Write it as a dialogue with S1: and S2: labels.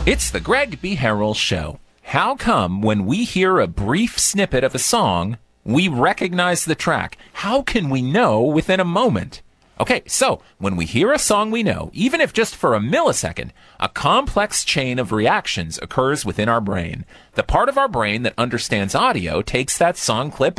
S1: It's the Greg B. Harrell Show. How come when we hear a brief snippet of a song, we recognize the track? How can we know within a moment? Okay, so when we hear a song we know, even if just for a millisecond, a complex chain of reactions occurs within our brain. The part of our brain that understands audio takes that song clip